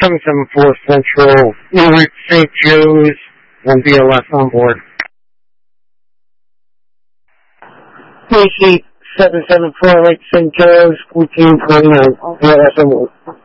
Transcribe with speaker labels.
Speaker 1: 774 Central, en route St. Joe's, 1 BLS on board.
Speaker 2: Appreciate 774 Lake St. Joe's, 1429, BLS on board.